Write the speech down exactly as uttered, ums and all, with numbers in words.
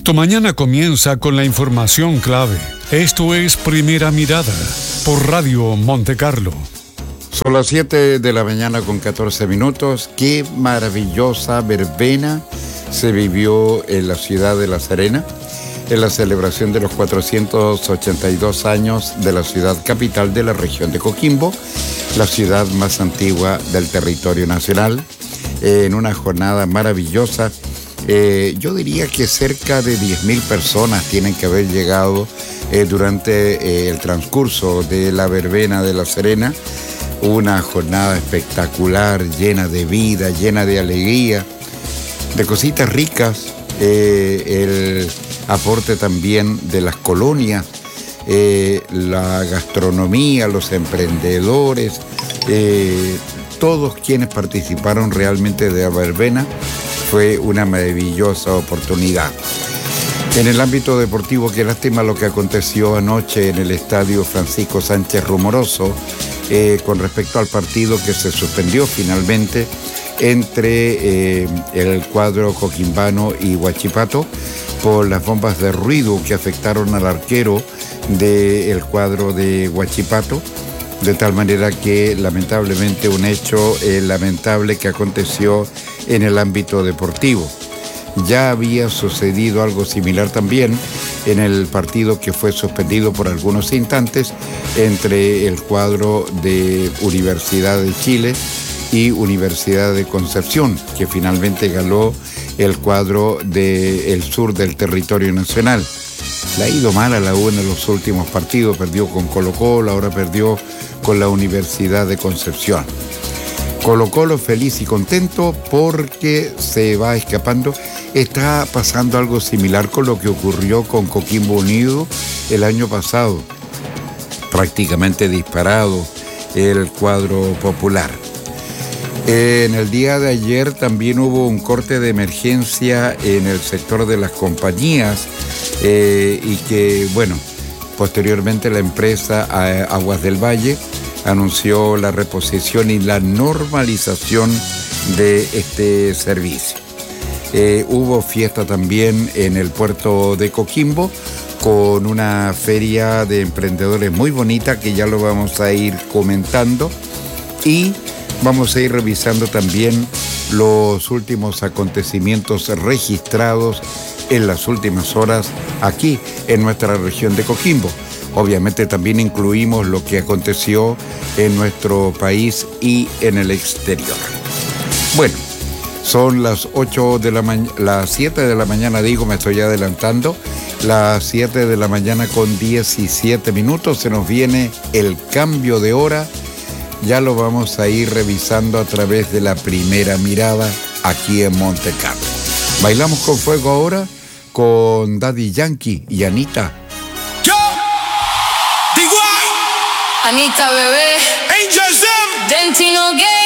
Tu mañana comienza con la información clave. Esto es Primera Mirada por Radio Monte Carlo. Son las siete de la mañana con catorce minutos. Qué maravillosa verbena se vivió en la ciudad de La Serena, en la celebración de los cuatrocientos ochenta y dos años de la ciudad capital de la región de Coquimbo, la ciudad más antigua del territorio nacional, eh, en una jornada maravillosa. Eh, yo diría que cerca de diez mil personas tienen que haber llegado eh, durante eh, el transcurso de la verbena de La Serena. Una jornada espectacular, llena de vida, llena de alegría, de cositas ricas, eh, el aporte también de las colonias, eh, la gastronomía, los emprendedores, eh, todos quienes participaron realmente de la verbena. Fue una maravillosa oportunidad. En el ámbito deportivo, qué lástima lo que aconteció anoche en el estadio Francisco Sánchez Rumoroso eh, con respecto al partido que se suspendió finalmente entre eh, el cuadro coquimbano y Huachipato por las bombas de ruido que afectaron al arquero del cuadro de Huachipato, de tal manera que lamentablemente un hecho eh, lamentable que aconteció en el ámbito deportivo. Ya había sucedido algo similar también en el partido que fue suspendido por algunos instantes entre el cuadro de Universidad de Chile y Universidad de Concepción, que finalmente ganó el cuadro del sur del territorio nacional. Le ha ido mal a la U en los últimos partidos, perdió con Colo-Colo, ahora perdió con la Universidad de Concepción. Colo-Colo feliz y contento porque se va escapando. Está pasando algo similar con lo que ocurrió con Coquimbo Unido el año pasado. Prácticamente disparado el cuadro popular. En el día de ayer también hubo un corte de emergencia en el sector de las compañías eh, y que, bueno, posteriormente la empresa Aguas del Valle anunció la reposición y la normalización de este servicio. Eh, hubo fiesta también en el puerto de Coquimbo con una feria de emprendedores muy bonita que ya lo vamos a ir comentando y vamos a ir revisando también los últimos acontecimientos registrados en las últimas horas aquí en nuestra región de Coquimbo. Obviamente también incluimos lo que aconteció en nuestro país y en el exterior. Bueno, son las ocho de la mañana, las siete de la mañana, digo, me estoy adelantando, las siete de la mañana con diecisiete minutos, se nos viene el cambio de hora, ya lo vamos a ir revisando a través de la Primera Mirada aquí en Monte Carlo. Bailamos con fuego ahora con Daddy Yankee y Anita. Anita, bebé. Angel Sam. Dentino Gay.